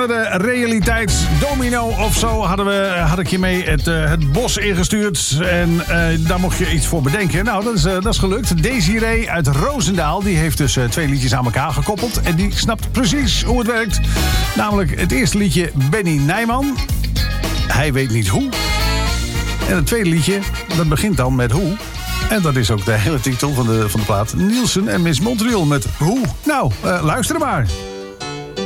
we de realiteitsdomino of zo. Had ik je mee het bos ingestuurd. En daar mocht je iets voor bedenken. Nou, dat is gelukt. Desiree uit Roosendaal, die heeft dus 2 liedjes aan elkaar gekoppeld. En die snapt precies hoe het werkt. Namelijk het eerste liedje Benny Nijman. Hij weet niet hoe. En het tweede liedje, dat begint dan met hoe. En dat is ook de hele titel van de plaat. Nielsen en Miss Montreal met hoe. Nou, luister maar.